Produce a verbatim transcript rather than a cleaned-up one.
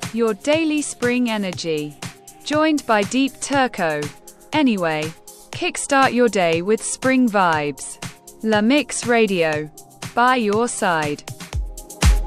your daily spring energy. Joined by Deep Turco. Anyway, kickstart your day with spring vibes. La Mix Radio. By your side.